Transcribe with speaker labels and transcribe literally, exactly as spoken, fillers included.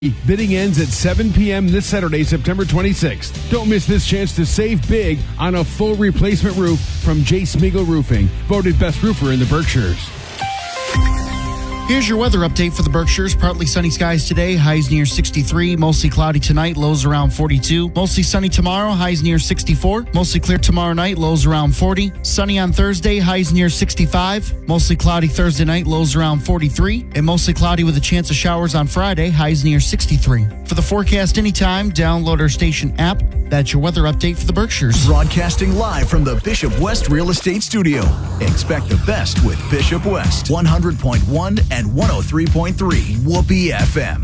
Speaker 1: Bidding ends at seven p.m. this Saturday, September twenty-sixth. Don't miss this chance to save big on a full replacement roof from J. Smeagol Roofing, voted best roofer in the Berkshires.
Speaker 2: Here's your weather update for the Berkshires. Partly sunny skies today, highs near sixty-three. Mostly cloudy tonight, lows around forty-two. Mostly sunny tomorrow, highs near sixty-four. Mostly clear tomorrow night, lows around forty. Sunny on Thursday, highs near sixty-five. Mostly cloudy Thursday night, lows around forty-three. And mostly cloudy with a chance of showers on Friday, highs near sixty-three. For the forecast anytime, download our station app. That's your weather update for the Berkshires.
Speaker 3: Broadcasting live from the Bishop West Real Estate Studio. Expect the best with Bishop West. one hundred point one and one oh three point three Whoopee F M.